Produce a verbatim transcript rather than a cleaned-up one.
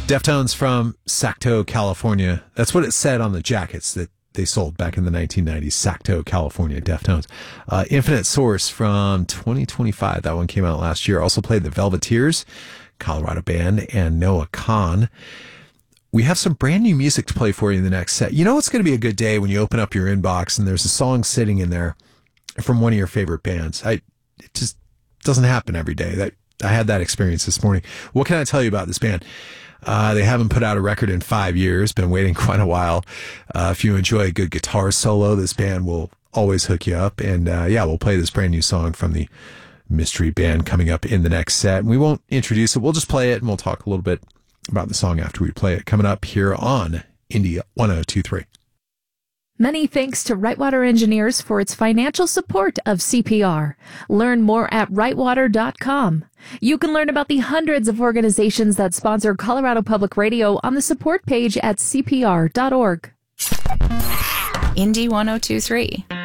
Deftones from Sacto, California. That's what it said on the jackets that they sold back in the nineteen nineties. Sacto, California, Deftones. Uh, Infinite Source from twenty twenty-five. That one came out last year. Also played the Velveteers, Colorado band, and Noah Kahn. We have some brand new music to play for you in the next set. You know it's going to be a good day when you open up your inbox and there's a song sitting in there from one of your favorite bands. I, it just doesn't happen every day. That I had that experience this morning. What can I tell you about this band? Uh, they haven't put out a record in five years, been waiting quite a while. Uh, if you enjoy a good guitar solo, this band will always hook you up. And uh, yeah, we'll play this brand new song from the mystery band coming up in the next set. And we won't introduce it. We'll just play it and we'll talk a little bit about the song after we play it. Coming up here on Indie one oh two three. Many thanks to Rightwater Engineers for its financial support of C P R. Learn more at rightwater dot com. You can learn about the hundreds of organizations that sponsor Colorado Public Radio on the support page at c p r dot org. Indie one oh two three.